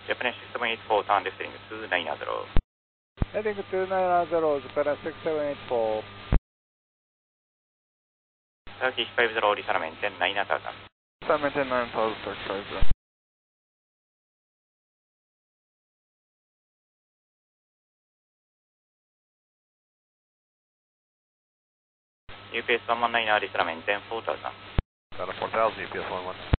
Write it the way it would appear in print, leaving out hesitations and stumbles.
Japanese 6784, turn left heading 290. Heading 290, Japan 6784. Turkish 50, Lisa maintain 9000. Maintain 9000, Turkish 50. UPS 119, Lisa maintain 4000. Got a 4000, UPS 119.